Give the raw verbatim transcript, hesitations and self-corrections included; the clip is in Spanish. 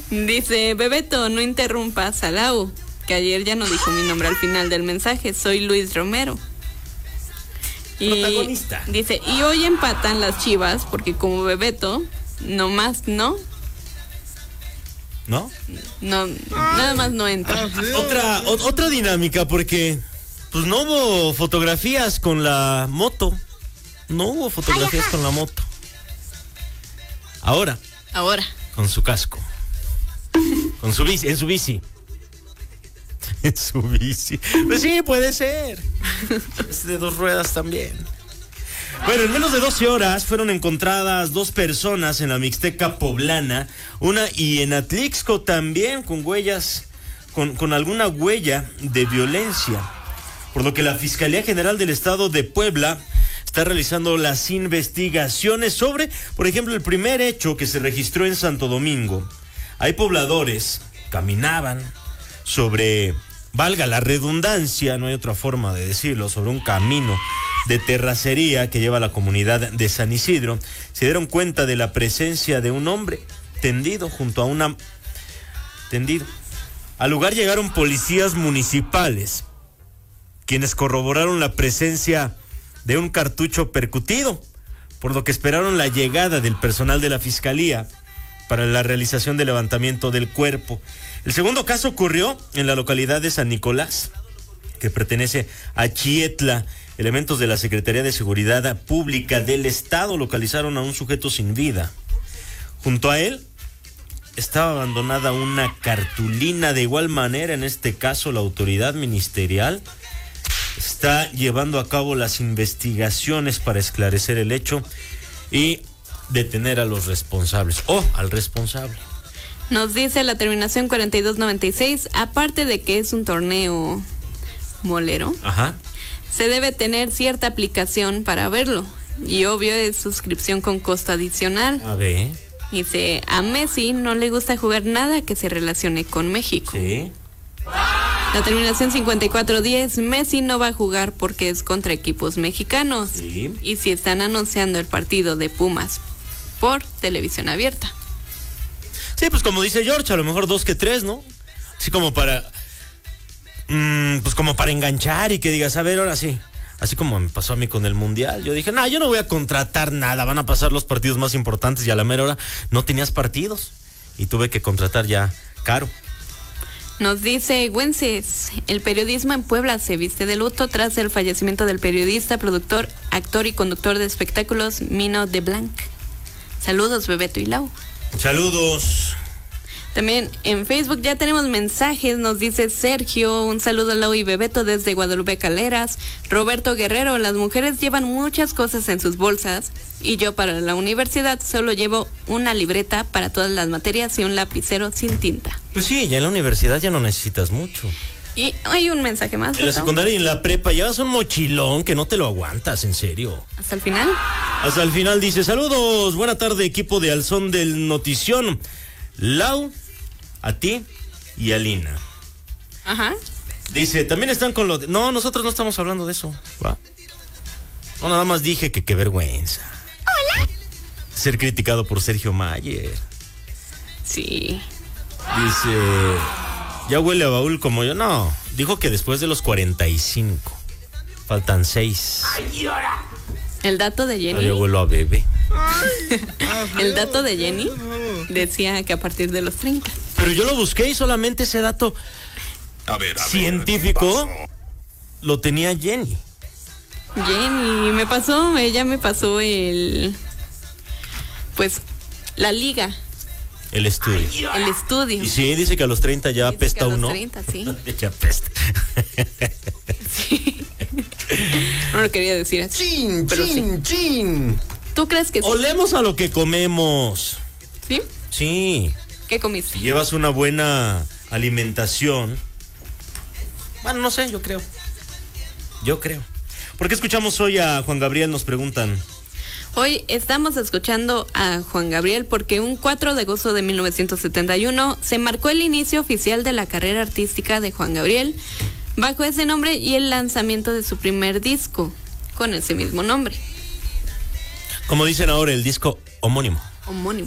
Dice, Bebeto, no interrumpas a Lau, que ayer ya no dijo mi nombre al final del mensaje. Soy Luis Romero. Y protagonista. Dice, y hoy empatan las Chivas, porque como Bebeto, nomás no. ¿No? No, nada más no entra. Otra, o- otra dinámica, porque pues no hubo fotografías con la moto. No hubo fotografías con la moto. Ahora, Ahora. con su casco. Con su bici, en su bici. En su bici. Pues sí, puede ser. Es de dos ruedas también. Bueno, en menos de doce horas fueron encontradas dos personas en la Mixteca poblana, una y en Atlixco también con huellas, con, con alguna huella de violencia. Por lo que la Fiscalía General del Estado de Puebla está realizando las investigaciones sobre, por ejemplo, el primer hecho que se registró en Santo Domingo. Hay pobladores, caminaban sobre, valga la redundancia, no hay otra forma de decirlo, sobre un camino de terracería que lleva a la comunidad de San Isidro. Se dieron cuenta de la presencia de un hombre tendido junto a una... tendido. Al lugar llegaron policías municipales, quienes corroboraron la presencia de un cartucho percutido, por lo que esperaron la llegada del personal de la Fiscalía para la realización del levantamiento del cuerpo. El segundo caso ocurrió en la localidad de San Nicolás, que pertenece a Chietla. Elementos de la Secretaría de Seguridad Pública del Estado localizaron a un sujeto sin vida. Junto a él estaba abandonada una cartulina. De igual manera, en este caso, la autoridad ministerial está llevando a cabo las investigaciones para esclarecer el hecho y detener a los responsables o al responsable. Nos dice la terminación cuarenta y dos noventa y seis, aparte de que es un torneo molero, Ajá. se debe tener cierta aplicación para verlo. Y obvio es suscripción con costo adicional. A ver. Dice, a Messi no le gusta jugar nada que se relacione con México. Sí. La terminación cincuenta y cuatro diez, Messi no va a jugar porque es contra equipos mexicanos. Sí. Y si están anunciando el partido de Pumas por televisión abierta. Sí, pues como dice George, a lo mejor dos que tres, ¿no? Así como para... Mmm, pues como para enganchar y que digas, a ver, ahora sí. Así como me pasó a mí con el Mundial. Yo dije, no, yo no voy a contratar nada. Van a pasar los partidos más importantes y a la mera hora no tenías partidos. Y tuve que contratar ya caro. Nos dice Güences, el periodismo en Puebla se viste de luto tras el fallecimiento del periodista, productor, actor y conductor de espectáculos Mino de Blanc. Saludos, Bebeto y Lau. Saludos. También en Facebook ya tenemos mensajes, nos dice Sergio, un saludo a Lau y Bebeto desde Guadalupe Caleras. Roberto Guerrero, las mujeres llevan muchas cosas en sus bolsas y yo para la universidad solo llevo una libreta para todas las materias y un lapicero sin tinta. Pues sí, ya en la universidad ya no necesitas mucho. Y hay un mensaje más. En la ¿no? secundaria y en la prepa llevas un mochilón que no te lo aguantas, en serio. Hasta el final. Hasta el final dice, saludos, buena tarde equipo de Al Son del Notición. Lau, a ti y a Lina. Ajá. Dice, también están con lo de... No, nosotros no estamos hablando de eso. ¿Va? No, nada más dije que qué vergüenza. Hola. Ser criticado por Sergio Mayer. Sí. Dice, ya huele a baúl como yo. No, dijo que después de los cuarenta y cinco. Faltan seis. El dato de Jenny. Yo huelo a bebé. El dato de Jenny decía que a partir de los treinta. Pero yo lo busqué y solamente ese dato A ver, a ver, científico ¿qué pasó? lo tenía Jenny. Jenny, me pasó, ella me pasó el... Pues, la liga, El estudio. el estudio. Y sí, dice que a los treinta ya Dice que apesta a los uno. treinta, sí. Ya apesta. Sí. No lo quería decir así. Chin, Pero chin, chin. ¿Tú crees que sí? Olemos a lo que comemos. ¿Sí? Sí. ¿Qué comiste? Si llevas una buena alimentación. Bueno, no sé, yo creo. Yo creo. ¿Por qué escuchamos hoy a Juan Gabriel? Nos preguntan. Hoy estamos escuchando a Juan Gabriel porque un cuatro de agosto de mil novecientos setenta y uno se marcó el inicio oficial de la carrera artística de Juan Gabriel bajo ese nombre y el lanzamiento de su primer disco con ese mismo nombre. Como dicen ahora, el disco homónimo. Homónimo.